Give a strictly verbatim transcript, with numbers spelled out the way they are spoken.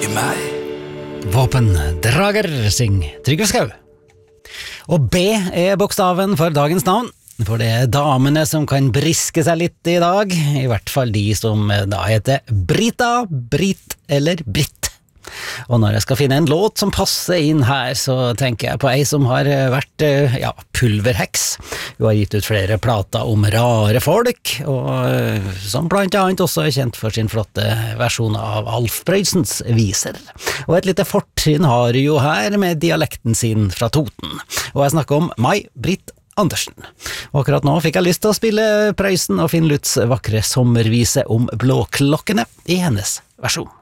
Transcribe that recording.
meg. Våpendrager, syng Trygve Skau. Og B er bokstaven for dagens navn, for det er damene som kan briske seg litt i dag, i hvert fall de som da heter Brita, Brit eller Britt. Og når jeg skal finne en låt som passer inn her, så tenker jeg på ei som har vært, ja, pulverheks. Hun har gitt ut flere plater om rare folk, og som blant annet også er kjent for sin flotte versjon av Alf Prøysens viser. Og et lite fortrinn har hun jo her med dialekten sin fra Toten. Og jeg snakker om Mai Britt Andersen. Og akkurat nå fikk jeg lyst til å spille Prøysen og Finn Lutz vakre sommervise om blåklokkene i hennes versjon.